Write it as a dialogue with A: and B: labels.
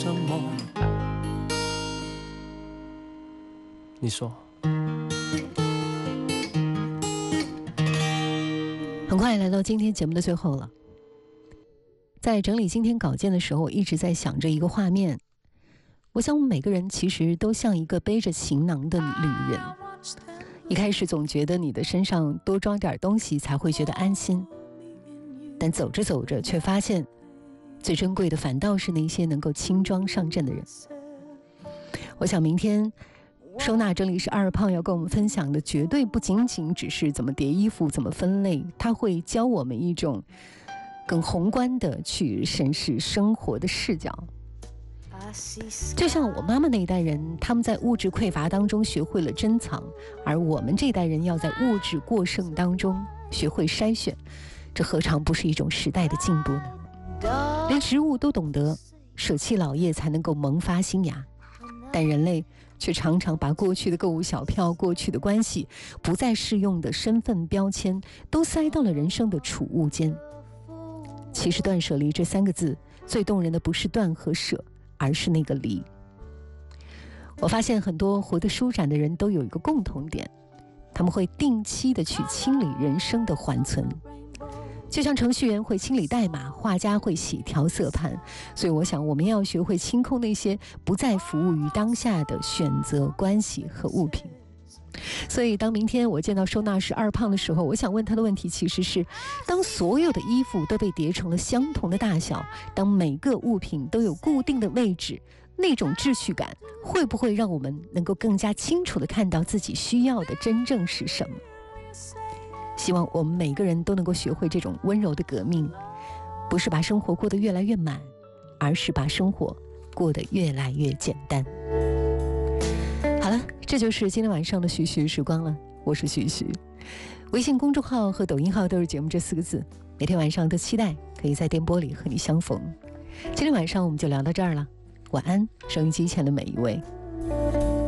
A: 什么？你说。
B: 很快来到今天节目的最后了。在整理今天稿件的时候，我一直在想着一个画面。我想我们每个人其实都像一个背着行囊的旅人。一开始总觉得你的身上多装点东西才会觉得安心，但走着走着却发现，最珍贵的反倒是那些能够轻装上阵的人。我想明天收纳整理师二胖要跟我们分享的绝对不仅仅只是怎么叠衣服怎么分类，他会教我们一种更宏观的去审视生活的视角。就像我妈妈那一代人，他们在物质匮乏当中学会了珍藏，而我们这一代人要在物质过剩当中学会筛选，这何尝不是一种时代的进步呢？连植物都懂得舍弃老叶才能够萌发新芽，但人类却常常把过去的购物小票、过去的关系、不再适用的身份标签都塞到了人生的储物间。其实断舍离这3个字最动人的不是断和舍，而是那个离。我发现很多活得舒展的人都有一个共同点，他们会定期的去清理人生的缓存，就像程序员会清理代码，画家会洗调色盘。所以我想我们要学会清空那些不再服务于当下的选择、关系和物品。所以当明天我见到收纳师二胖的时候，我想问他的问题其实是，当所有的衣服都被叠成了相同的大小，当每个物品都有固定的位置，那种秩序感会不会让我们能够更加清楚地看到自己需要的真正是什么？希望我们每个人都能够学会这种温柔的革命，不是把生活过得越来越满，而是把生活过得越来越简单。好了，这就是今天晚上的徐徐时光了。我是徐徐，微信公众号和抖音号都是节目这4个字，每天晚上都期待可以在电波里和你相逢。今天晚上我们就聊到这儿了，晚安，收音机前的每一位。